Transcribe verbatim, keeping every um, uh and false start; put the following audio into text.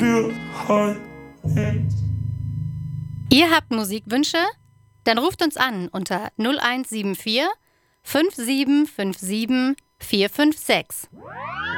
wir halt nicht. Ihr habt Musikwünsche? Dann ruft uns an unter null eins sieben vier fünf sieben fünf sieben vier fünf sechs.